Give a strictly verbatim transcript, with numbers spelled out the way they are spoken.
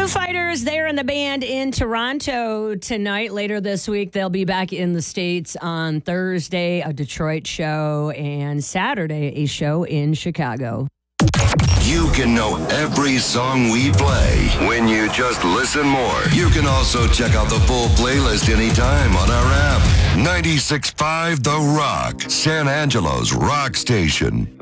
Foo Fighters, they're in the band in Toronto tonight. Later this week, they'll be back in the States on Thursday, a Detroit show, and Saturday, a show in Chicago. You can know every song we play when you just listen more. You can also check out the full playlist anytime on our app. ninety-six point five The Rock, San Angelo's rock station.